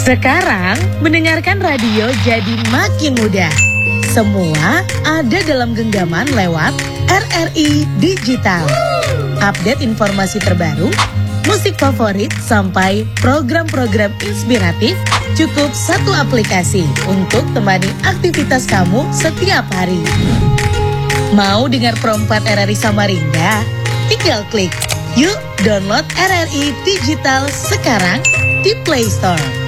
Sekarang mendengarkan radio jadi makin mudah. Semua ada dalam genggaman lewat RRI Digital. Update informasi terbaru, musik favorit sampai program-program inspiratif, cukup satu aplikasi untuk temani aktivitas kamu setiap hari. Mau dengar Pro4 RRI Samarinda? Tinggal klik. Yuk download RRI Digital sekarang di Play Store.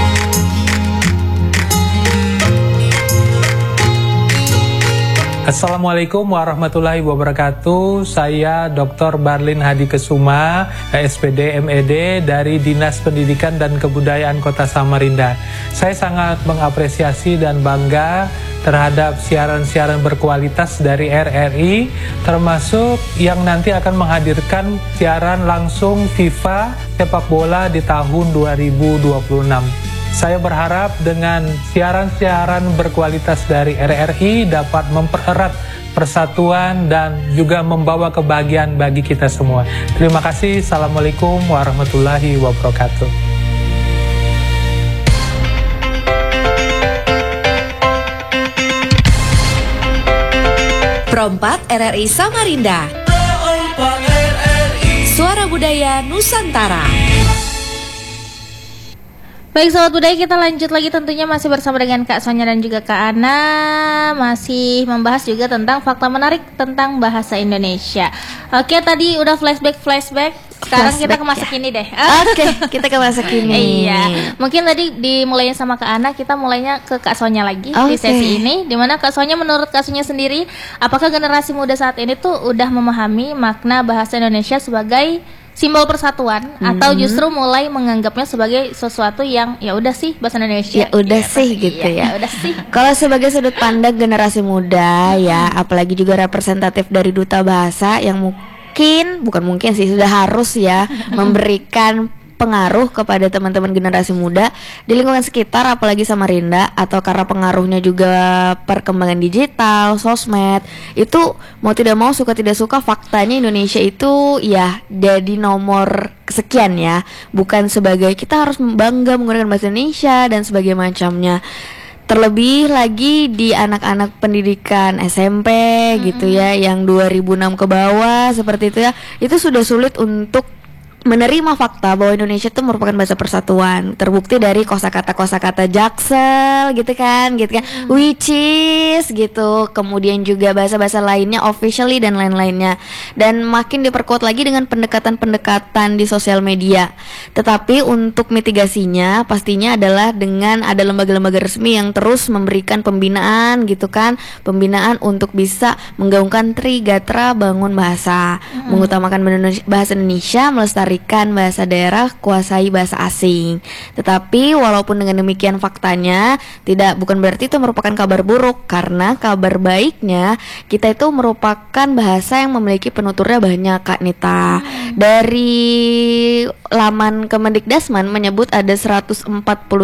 Assalamualaikum warahmatullahi wabarakatuh. Saya Dr. Barlin Hadi Kesuma, SPD MED dari Dinas Pendidikan dan Kebudayaan Kota Samarinda. Saya sangat mengapresiasi dan bangga terhadap siaran-siaran berkualitas dari RRI, termasuk yang nanti akan menghadirkan siaran langsung FIFA sepak bola di tahun 2026. Saya berharap dengan siaran-siaran berkualitas dari RRI dapat mempererat persatuan dan juga membawa kebahagiaan bagi kita semua. Terima kasih. Assalamualaikum warahmatullahi wabarakatuh. Pro4 RRI Samarinda. Suara Budaya Nusantara. Baik Sobat Budaya, kita lanjut lagi tentunya masih bersama dengan Kak Sonya dan juga Kak Ana. Masih membahas juga tentang fakta menarik tentang bahasa Indonesia. Oke, tadi udah flashback. Sekarang kita ke masa kini deh. Oke, kita ke masa kini. Iya, mungkin tadi dimulainya sama Kak Ana, kita mulainya ke Kak Sonya lagi di sesi ini. Dimana Kak Sonya, menurut Kak Sonya sendiri, apakah generasi muda saat ini tuh udah memahami makna bahasa Indonesia sebagai simbol persatuan atau justru mulai menganggapnya sebagai sesuatu yang ya udah sih bahasa Indonesia. Ya udah sih gitu ya. Udah sih. Kalau sebagai sudut pandang generasi muda ya, apalagi juga representatif dari Duta Bahasa yang bukan mungkin sih, sudah harus ya memberikan pengaruh kepada teman-teman generasi muda di lingkungan sekitar, apalagi Samarinda, atau karena pengaruhnya juga perkembangan digital, sosmed, itu mau tidak mau, suka tidak suka, faktanya Indonesia itu ya jadi nomor sekian ya, bukan sebagai kita harus bangga menggunakan bahasa Indonesia dan sebagainya macamnya. Terlebih lagi di anak-anak pendidikan SMP gitu ya, yang 2006 ke bawah seperti itu ya, itu sudah sulit untuk menerima fakta bahwa Indonesia itu merupakan bahasa persatuan. Terbukti dari kosakata Jaksel gitu kan, which is gitu. Kemudian juga bahasa-bahasa lainnya officially dan lain-lainnya. Dan makin diperkuat lagi dengan pendekatan-pendekatan di sosial media. Tetapi untuk mitigasinya pastinya adalah dengan ada lembaga-lembaga resmi yang terus memberikan pembinaan gitu kan, pembinaan untuk bisa menggaungkan Trigatra Bangun Bahasa, mengutamakan bahasa Indonesia, melestarikan bahasa daerah, kuasai bahasa asing. Tetapi walaupun dengan demikian faktanya bukan berarti itu merupakan kabar buruk, karena kabar baiknya kita itu merupakan bahasa yang memiliki penuturnya banyak, Kak Nita. Dari laman Kemendikdasman menyebut ada 143.000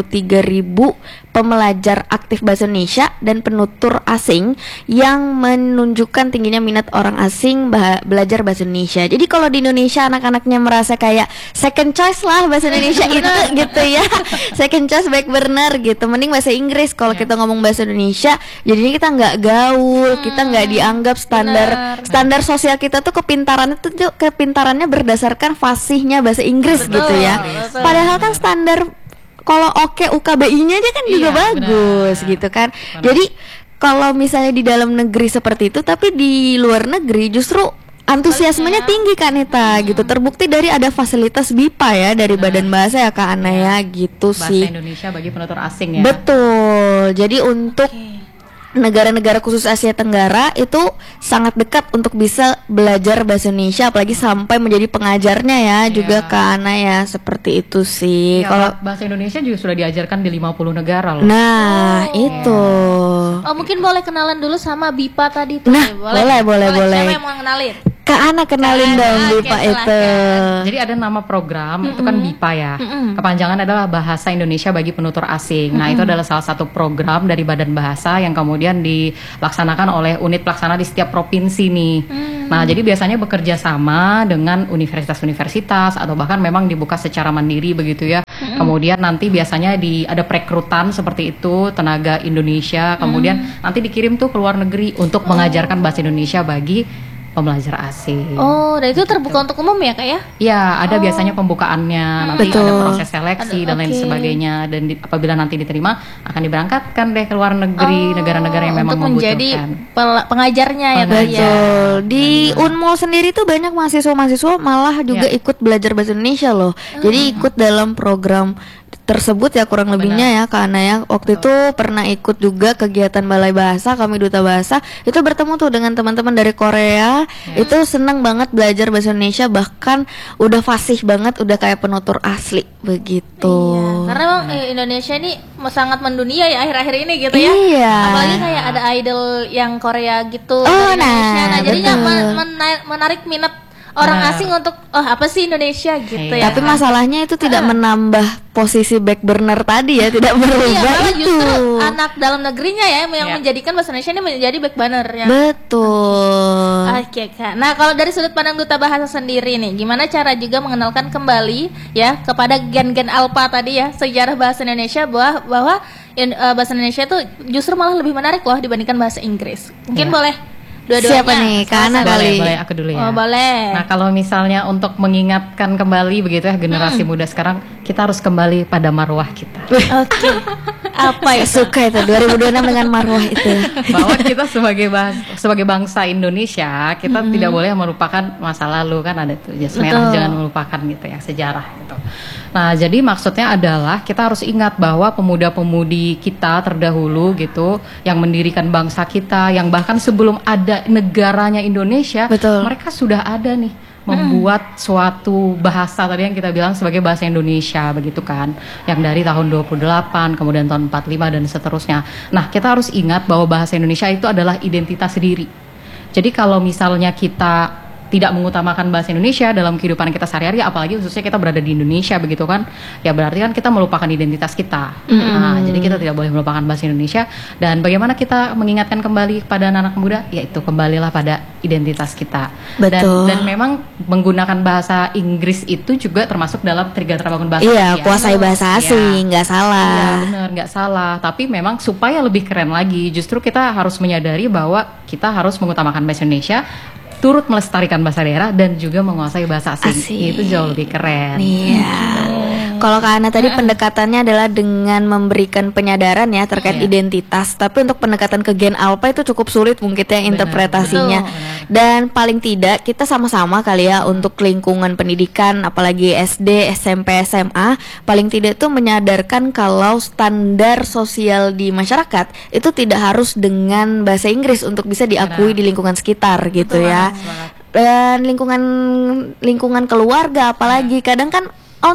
pembelajar aktif bahasa Indonesia dan penutur asing yang menunjukkan tingginya minat orang asing belajar bahasa Indonesia. Jadi kalau di Indonesia anak-anaknya merasa kayak second choice lah bahasa Indonesia itu gitu ya, second choice baik benar gitu, mending bahasa Inggris kalau kita ngomong bahasa Indonesia. Jadinya kita nggak gaul, kita nggak dianggap standar sosial kita tuh kepintarannya berdasarkan fasihnya bahasa Inggris gitu ya. Padahal kan standar kalau UKBI-nya aja kan juga bagus gitu kan. Jadi kalau misalnya di dalam negeri seperti itu, tapi di luar negeri justru antusiasmenya tinggi, Kak Nita gitu. Terbukti dari ada fasilitas BIPA ya dari Badan Bahasa ya, Kak Ana ya gitu sih. Bahasa Indonesia bagi penutur asing ya. Betul. Jadi untuk negara-negara khusus Asia Tenggara itu sangat dekat untuk bisa belajar bahasa Indonesia, apalagi sampai menjadi pengajarnya ya juga Kak Ana ya, seperti itu sih. Kalau bahasa Indonesia juga sudah diajarkan di 50 negara loh. Nah, itu. Mungkin boleh kenalan dulu sama BIPA tadi tuh. Nah, boleh. Siapa yang mau kenalin? Kak Ana kenalin dong BIPA itu. Jadi ada nama program itu kan BIPA ya. Kepanjangan adalah Bahasa Indonesia bagi Penutur Asing. Nah, itu adalah salah satu program dari Badan Bahasa yang kemudian dilaksanakan oleh unit pelaksana di setiap provinsi nih. Nah, jadi biasanya bekerja sama dengan universitas-universitas atau bahkan memang dibuka secara mandiri begitu ya. Kemudian nanti biasanya ada perekrutan seperti itu, tenaga Indonesia, kemudian nanti dikirim tuh ke luar negeri untuk mengajarkan bahasa Indonesia bagi pembelajar asing. Oh, dan itu terbuka untuk umum ya, Kak ya? Ya, ada biasanya pembukaannya, nanti Betul. ada proses seleksi dan lain sebagainya, dan apabila nanti diterima akan diberangkatkan deh ke luar negeri, negara-negara yang memang untuk menjadi membutuhkan. pengajarnya ya, Kak ya. Betul. Di Unmul sendiri tuh banyak mahasiswa-mahasiswa malah juga ikut belajar bahasa Indonesia loh. Jadi ikut dalam program tersebut ya kurang lebihnya ya, karena ya waktu itu pernah ikut juga kegiatan Balai Bahasa, kami Duta Bahasa itu bertemu tuh dengan teman-teman dari Korea. Itu seneng banget belajar bahasa Indonesia, bahkan udah fasih banget, udah kayak penutur asli begitu. Iya, karena emang Indonesia ini sangat mendunia ya akhir-akhir ini gitu ya. Iya. Apalagi kayak ada idol yang Korea gitu Oh, dari Indonesia. nah, Jadinya betul. menarik minat orang asing untuk apa sih Indonesia gitu ya. Tapi masalahnya itu tidak menambah posisi back burner tadi ya, tidak Iya, berubah malah itu. justru anak dalam negerinya ya yang menjadikan bahasa Indonesia ini menjadi back burner ya. Betul. Oke, Kak. Nah, kalau dari sudut pandang Duta Bahasa sendiri nih, gimana cara juga mengenalkan kembali ya kepada gen-gen alpha tadi ya sejarah bahasa Indonesia bahwa bahasa Indonesia itu justru malah lebih menarik loh dibandingkan bahasa Inggris. Mungkin boleh dua-duanya. Siapa nih? Kana kali. Boleh aku dulu ya. Oh, boleh. Nah, kalau misalnya untuk mengingatkan kembali begitu ya generasi muda sekarang, kita harus kembali pada marwah kita. Oke. Apa ya? Suka itu 2026 dengan marwah itu. Bahwa kita sebagai bangsa Indonesia, kita tidak boleh melupakan masa lalu, kan ada tuh jas merah, jangan melupakan gitu ya, sejarah gitu. Nah, jadi maksudnya adalah kita harus ingat bahwa pemuda-pemudi kita terdahulu gitu yang mendirikan bangsa kita, yang bahkan sebelum ada negaranya Indonesia, Betul. mereka sudah ada nih membuat suatu bahasa tadi yang kita bilang sebagai bahasa Indonesia begitu kan, yang dari tahun 28 kemudian tahun 45 dan seterusnya. Nah, kita harus ingat bahwa bahasa Indonesia itu adalah identitas diri. Jadi kalau misalnya kita tidak mengutamakan bahasa Indonesia dalam kehidupan kita sehari-hari, apalagi khususnya kita berada di Indonesia begitu kan, ya berarti kan kita melupakan identitas kita. Nah, jadi kita tidak boleh melupakan bahasa Indonesia. Dan bagaimana kita mengingatkan kembali kepada anak-anak muda, yaitu kembalilah pada identitas kita. Betul. Dan memang menggunakan bahasa Inggris itu juga termasuk dalam Trigger Terbangun Bahasa. Iya, kuasai bahasa asing, nggak salah. Iya, benar, nggak salah. Tapi memang supaya lebih keren lagi, justru kita harus menyadari bahwa kita harus mengutamakan bahasa Indonesia, turut melestarikan bahasa daerah dan juga menguasai bahasa asing. Itu jauh lebih keren. Iya. Kalau Kak Ana tadi pendekatannya adalah dengan memberikan penyadaran ya terkait identitas. Tapi untuk pendekatan ke gen alpha itu cukup sulit mungkin ya interpretasinya. Dan paling tidak kita sama-sama kali ya untuk lingkungan pendidikan, apalagi SD, SMP, SMA, paling tidak itu menyadarkan kalau standar sosial di masyarakat itu tidak harus dengan bahasa Inggris untuk bisa diakui di lingkungan sekitar gitu ya. Dan lingkungan keluarga apalagi kadang kan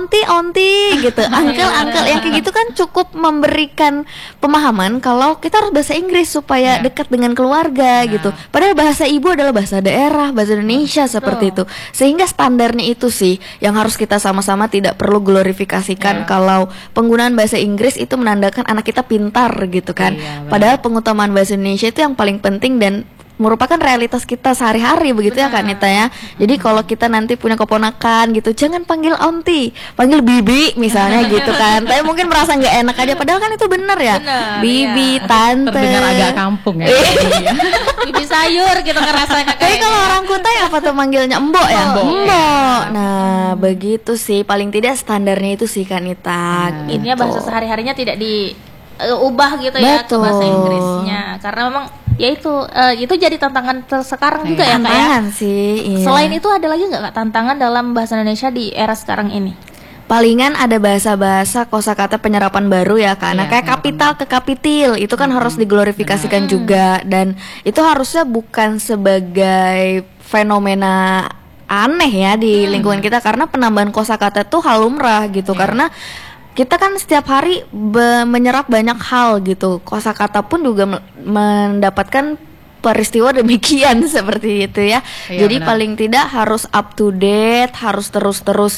onti gitu, uncle yang kayak gitu kan cukup memberikan pemahaman kalau kita harus bahasa Inggris supaya dekat dengan keluarga gitu. Padahal bahasa ibu adalah bahasa daerah, bahasa Indonesia seperti itu. Sehingga standarnya itu sih yang harus kita sama-sama tidak perlu glorifikasikan kalau penggunaan bahasa Inggris itu menandakan anak kita pintar gitu kan. Padahal pengutamaan bahasa Indonesia itu yang paling penting dan merupakan realitas kita sehari-hari begitu ya kan Nita ya. Jadi kalau kita nanti punya keponakan gitu, jangan panggil onti, panggil bibi misalnya gitu kan. Tapi mungkin merasa nggak enak aja, padahal kan itu benar ya. Bibi, tante. Terdengar agak kampung ya. Bibi sayur gitu ngerasa Tapi kalau orang Kutai apa tuh manggilnya embok ya? Embok. Nah begitu sih, paling tidak standarnya itu sih kan Nita. Intinya bahasa sehari-harinya tidak diubah gitu ya ke bahasa Inggrisnya, karena memang ya itu jadi tantangan sekarang juga ya Kak ya. Tantangan sih. Iya. Selain itu ada lagi nggak Kak tantangan dalam bahasa Indonesia di era sekarang ini? Palingan ada bahasa-bahasa kosakata penyerapan baru ya karena kayak kapital ke kapitil itu kan harus diglorifikasikan juga, dan itu harusnya bukan sebagai fenomena aneh ya di lingkungan kita, karena penambahan kosakata itu hal lumrah gitu. Karena kita kan setiap hari menyerap banyak hal gitu. Kosakata pun juga mendapatkan peristiwa demikian seperti itu ya. Jadi paling tidak harus up to date, harus terus-terus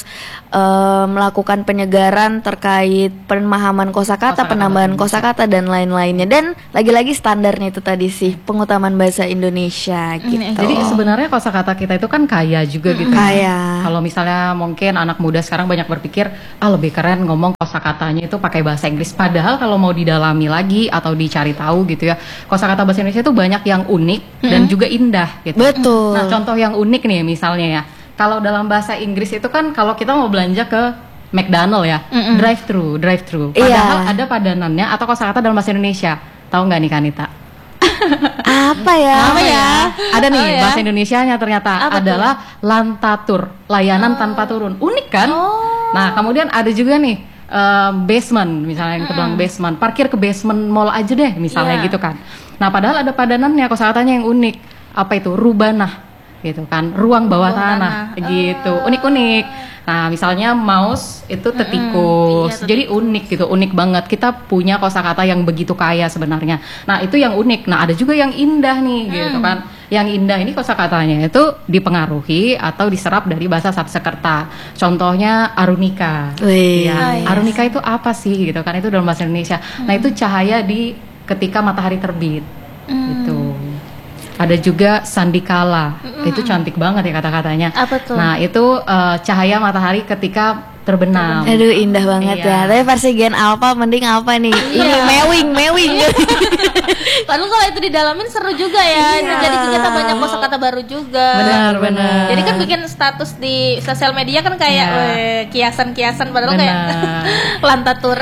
melakukan penyegaran terkait pemahaman kosakata, penambahan kosakata dan lain-lainnya. Dan lagi-lagi standarnya itu tadi sih, pengutamaan bahasa Indonesia gitu. Jadi sebenarnya kosakata kita itu kan kaya juga gitu. Kaya. Kalau misalnya mungkin anak muda sekarang banyak berpikir, lebih keren ngomong kosakatanya itu pakai bahasa Inggris. Padahal kalau mau didalami lagi atau dicari tahu gitu ya, kosakata bahasa Indonesia itu banyak yang unik dan juga indah gitu. Betul. Nah, contoh yang unik nih misalnya ya. Kalau dalam bahasa Inggris itu kan kalau kita mau belanja ke McDonald ya, drive-thru. Padahal ada padanannya atau kosakata dalam bahasa Indonesia. Tahu nggak nih Kanita? Apa ya? Ada nih bahasa Indonesianya ternyata adalah lantatur, layanan tanpa turun. Unik kan? Nah, kemudian ada juga nih basement, misalnya yang kita bilang basement, parkir ke basement mall aja deh, misalnya gitu kan. Nah, padahal ada padanannya, kosakatanya yang unik. Apa itu? Rubanah. Gitu kan, ruang bawah tanah gitu, unik-unik. Nah, misalnya mouse itu tetikus, jadi unik gitu, unik banget. Kita punya kosakata yang begitu kaya sebenarnya. Nah, itu yang unik. Nah, ada juga yang indah nih, gitu kan. Yang indah ini kosakatanya itu dipengaruhi atau diserap dari bahasa Sanskerta. Contohnya arunika. Arunika itu apa sih, gitu kan? Itu dalam bahasa Indonesia. Nah, itu cahaya di ketika matahari terbit, gitu. Ada juga sandikala, itu cantik banget ya kata-katanya. Apa tuh? Nah, itu cahaya matahari ketika terbenam. Aduh, indah banget ya. Tapi versi Gen Alpha mending apa nih? Ini mewing. Padahal kalau itu didalamin seru juga ya. Jadi kita banyak kosakata baru juga. Benar. Jadi kan bikin status di sosial media kan kayak kiasan-kiasan, padahal kayak lantatur.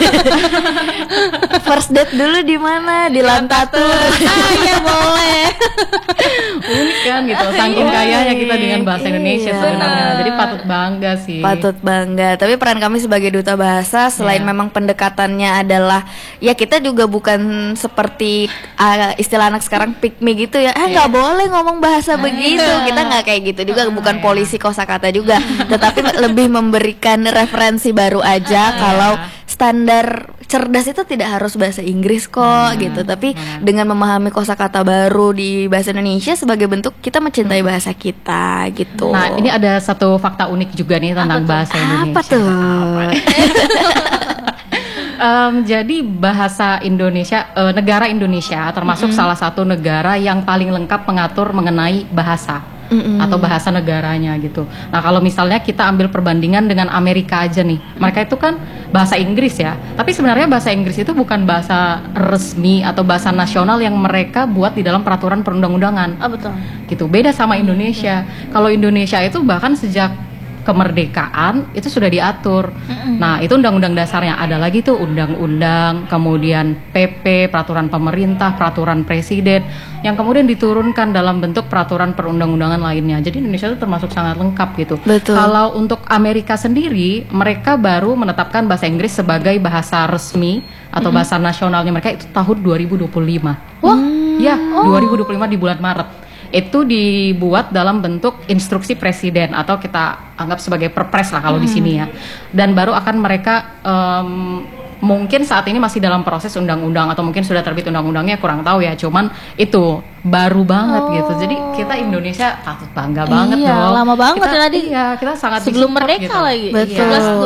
First date dulu di mana? Di Lantatur. Ya boleh. Unik kan gitu. Saking kayanya kita dengan bahasa Indonesia sebenarnya. Jadi patut bangga sih. Patut bangga. Tapi peran kami sebagai duta bahasa selain memang pendekatannya adalah ya kita juga bukan seperti istilah anak sekarang pick me gitu ya. Nggak boleh ngomong bahasa begitu. Kita nggak kayak gitu juga, bukan polisi kosakata juga. Tetapi lebih memberikan referensi baru aja kalau standar cerdas itu tidak harus bahasa Inggris kok gitu. Tapi dengan memahami kosakata baru di bahasa Indonesia sebagai bentuk kita mencintai bahasa kita gitu. Nah, ini ada satu fakta unik juga nih tentang bahasa Indonesia. Apa tuh? Jadi bahasa Indonesia, negara Indonesia termasuk salah satu negara yang paling lengkap mengatur mengenai bahasa atau bahasa negaranya gitu. Nah, kalau misalnya kita ambil perbandingan dengan Amerika aja nih, mereka itu kan bahasa Inggris ya, tapi sebenarnya bahasa Inggris itu bukan bahasa resmi atau bahasa nasional yang mereka buat di dalam peraturan perundang-undangan. Betul. Gitu, beda sama Indonesia. Kalau Indonesia itu bahkan sejak kemerdekaan itu sudah diatur. Nah, itu undang-undang dasarnya. Ada lagi tuh undang-undang, kemudian PP, peraturan pemerintah, peraturan presiden, yang kemudian diturunkan dalam bentuk peraturan perundang-undangan lainnya. Jadi Indonesia itu termasuk sangat lengkap gitu. Betul. Kalau untuk Amerika sendiri, mereka baru menetapkan bahasa Inggris sebagai bahasa resmi atau bahasa nasionalnya mereka itu tahun 2025. Wah, ya 2025 di bulan Maret. Itu dibuat dalam bentuk instruksi presiden atau kita anggap sebagai perpres lah kalau di sini ya. Dan baru akan mereka mungkin saat ini masih dalam proses undang-undang atau mungkin sudah terbit undang-undangnya, kurang tahu ya. Cuman itu baru banget gitu. Jadi kita Indonesia patut bangga banget dong. Lama banget kita, tadi. Iya, kita sangat sebelum disupport merdeka gitu. lagi. Betul.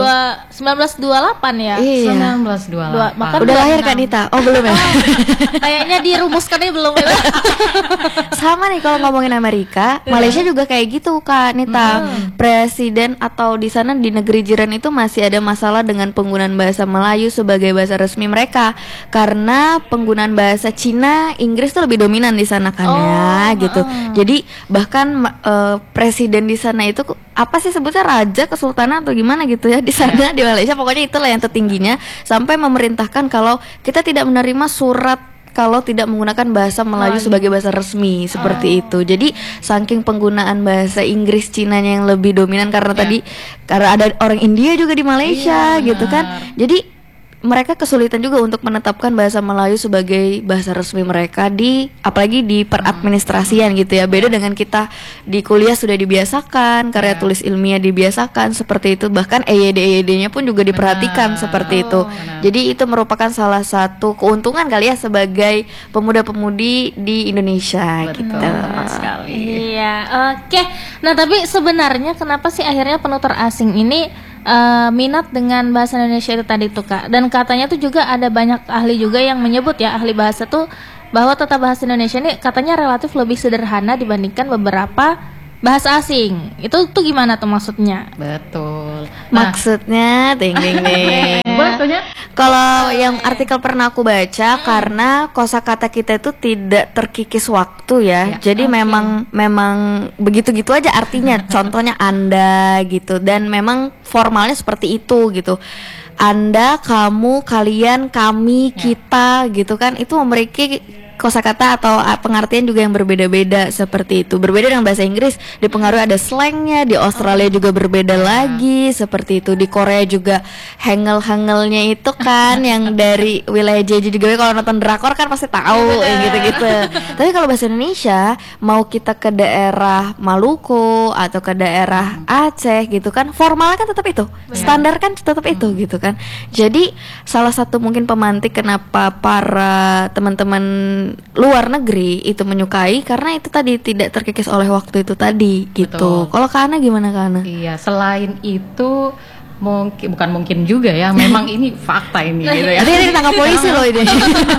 1928 ya. Iya. 1928. Maka Udah lahir Kak Nita? Oh belum ya? Kayaknya dirumuskannya belum ya. Sama nih kalau ngomongin Amerika, Malaysia juga kayak gitu Kak Nita. Presiden atau di sana di negeri jiran itu masih ada masalah dengan penggunaan bahasa Melayu sebagai bahasa resmi mereka, karena penggunaan bahasa Cina, Inggris tuh lebih dominan di sana kan ya gitu. Jadi bahkan presiden di sana itu apa sih sebutnya, raja, kesultanan atau gimana gitu ya di sana di Malaysia, pokoknya itulah yang tertingginya, sampai memerintahkan kalau kita tidak menerima surat kalau tidak menggunakan bahasa Melayu sebagai bahasa resmi seperti itu. Jadi saking penggunaan bahasa Inggris Cinanya yang lebih dominan karena tadi karena ada orang India juga di Malaysia gitu kan. Jadi mereka kesulitan juga untuk menetapkan bahasa Melayu sebagai bahasa resmi mereka di apalagi di peradministrasian gitu ya. Beda dengan kita di kuliah sudah dibiasakan, karya tulis ilmiah dibiasakan seperti itu, bahkan EYD-nya pun juga diperhatikan seperti itu. Jadi itu merupakan salah satu keuntungan kali ya sebagai pemuda-pemudi di Indonesia gitu. Iya, oke. Nah, tapi sebenarnya kenapa sih akhirnya penutur asing ini minat dengan bahasa Indonesia itu tadi tuh Kak. Dan katanya tuh juga ada banyak ahli juga yang menyebut ya, ahli bahasa tuh, bahwa tata bahasa Indonesia ini katanya relatif lebih sederhana dibandingkan beberapa bahasa asing. Itu tuh gimana tuh maksudnya? Betul. Maksudnya ding ding ding. Maksudnya Kalau yang artikel pernah aku baca, karena kosakata kita itu tidak terkikis waktu ya. Jadi memang begitu-gitu aja artinya. Contohnya Anda gitu, dan memang formalnya seperti itu gitu. Anda, kamu, kalian, kami, kita gitu kan, itu memiliki kosakata atau pengertian juga yang berbeda-beda seperti itu. Berbeda dengan bahasa Inggris, dipengaruhi ada slangnya, di Australia juga berbeda lagi seperti itu. Di Korea juga hangul-hangulnya itu kan yang dari wilayah Jeju juga, kalau nonton drakor kan pasti tahu gitu-gitu. Tapi kalau bahasa Indonesia, mau kita ke daerah Maluku atau ke daerah Aceh gitu kan, formalnya kan tetap itu, standar kan tetap itu gitu kan. Jadi salah satu mungkin pemantik kenapa para teman-teman luar negeri itu menyukai, karena itu tadi tidak terkikis oleh waktu itu tadi gitu. Kalau Kak Ana gimana Kak Ana? Iya, selain itu bukan mungkin juga ya, memang ini fakta ini gitu ya. Ini ditangkap polisi loh ini.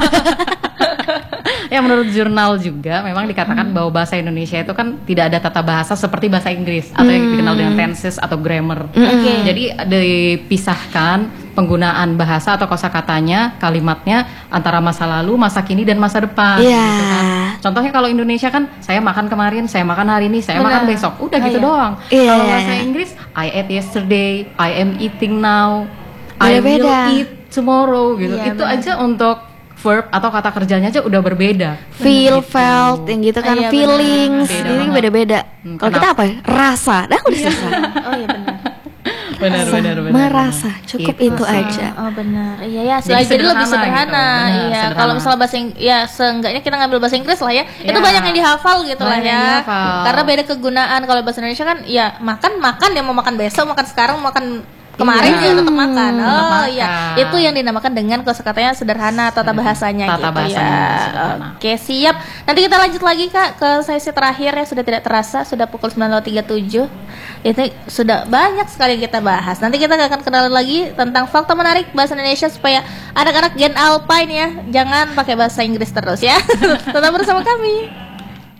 Ya, menurut jurnal juga memang dikatakan bahwa bahasa Indonesia itu kan tidak ada tata bahasa seperti bahasa Inggris atau yang dikenal dengan tenses atau grammar. Jadi dipisahkan penggunaan bahasa atau kosakatanya, kalimatnya antara masa lalu, masa kini dan masa depan. Gitu kan. Contohnya kalau Indonesia kan, saya makan kemarin, saya makan hari ini, saya makan besok, udah gitu doang. Kalau bahasa Inggris, I ate yesterday, I am eating now, I will eat tomorrow gitu. Itu aja untuk verb atau kata kerjanya aja udah berbeda. Feel, felt, yang gitu kan, feelings, ini beda-beda. Kalau kita apa ya? Rasa, dah udah selesai. Oh iya benar. Benar. Merasa, cukup itu aja. Oh benar. Iya ya, jadi lebih sederhana. Gitu. Iya, kalau misalnya bahasa ya seenggaknya kita ngambil bahasa Inggris lah ya. Itu banyak yang dihafal gitu lah ya. Karena beda kegunaan. Kalau bahasa Indonesia kan ya makan ya, mau makan besok, makan sekarang, makan kemarin ya tetap makan. Iya, itu yang dinamakan dengan kosakatanya sederhana, tata bahasanya tata gitu bahasanya ya. sederhana. Oke, siap. Nanti kita lanjut lagi Kak ke sesi terakhir ya, sudah tidak terasa, sudah pukul 9.37. Itu sudah banyak sekali yang kita bahas. Nanti kita akan kenalan lagi tentang fakta menarik bahasa Indonesia supaya anak-anak Gen Alpine ya jangan pakai bahasa Inggris terus ya. Tetap bersama kami.